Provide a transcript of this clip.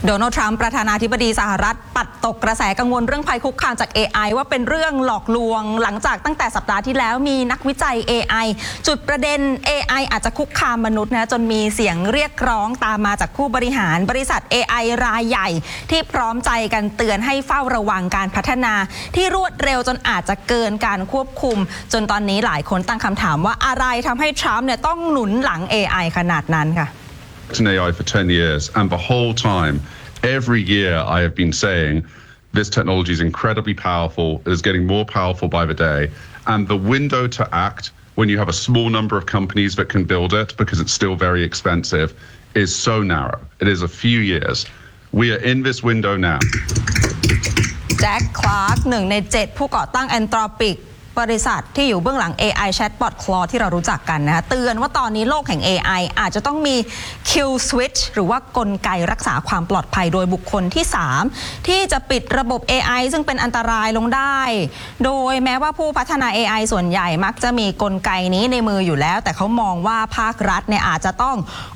โดนัลด์ทรัมป์ประธานาธิบดีสหรัฐปัดตกกระแสกังวลเรื่องภัยคุกคามจาก AI ว่าเป็นเรื่องหลอกลวงหลังจากตั้งแต่สัปดาห์ที่แล้วมีนักวิจัย AI จุดประเด็น AI อาจจะคุกคามมนุษย์นะจนมีเสียงเรียกร้องตามมาจากผู้บริหารบริษัท AI รายใหญ่ที่พร้อมใจกันเตือนให้เฝ้าระวังการพัฒนาที่รวดเร็วจนอาจจะเกินการควบคุมจนตอนนี้หลายคนตั้งคำถามว่าอะไรทำให้ทรัมป์เนี่ยต้องหนุนหลัง AI ขนาดนั้นค่ะ in AI for 10 years, and the whole time, every year I have been saying this technology is incredibly powerful. It is getting more powerful by the day. And the window to act when you have a small number of companies that can build it, because it's still very expensive, is so narrow. It is a few years. We are in this window now. แจ็ค คลาร์ก1 ใน 7 ผู้ก่อตั้ง Anthropicบริษัทที่อยู่เบื้องหลัง AI Chatbot Claude ที่เรารู้จักกันนะคะเตือนว่าตอนนี้โลกแห่ง AI อาจจะต้องมี Kill Switch หรือว่ากลไกรักษาความปลอดภัยโดยบุคคลที่ 3 ที่จะปิดระบบ AI ซึ่งเป็นอันตรายลงได้โดยแม้ว่าผู้พัฒนา AI ส่วนใหญ่มักจะมีกลไกนี้ในมืออยู่แล้วแต่เขามองว่าภาครัฐเนี่ยอาจจะต้อง